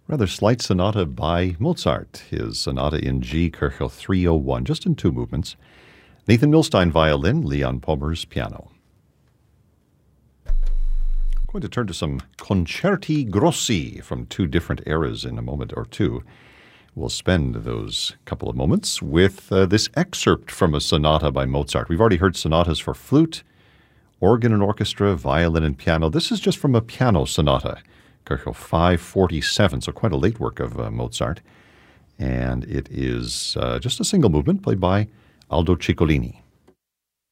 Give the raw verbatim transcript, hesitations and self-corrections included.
Rather slight sonata by Mozart, his Sonata in G, Köchel three oh one, just in two movements. Nathan Milstein, violin, Leon Pomers, piano. I'm going to turn to some concerti grossi from two different eras in a moment or two. We'll spend those couple of moments with uh, this excerpt from a sonata by Mozart. We've already heard sonatas for flute, organ and orchestra, violin and piano. This is just from a piano sonata, Köchel five forty-seven, so quite a late work of uh, Mozart. And it is uh, just a single movement played by Aldo Ciccolini.